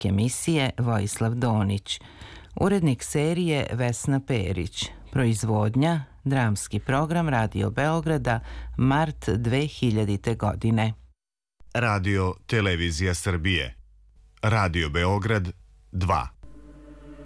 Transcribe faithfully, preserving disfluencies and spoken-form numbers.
emisije Vojislav Donić. Urednik serije Vesna Perić. Proizvodnja, dramski program Radio Beograda, mart dve hiljadite. godine. Radio Televizija Srbije. Radio Beograd dva.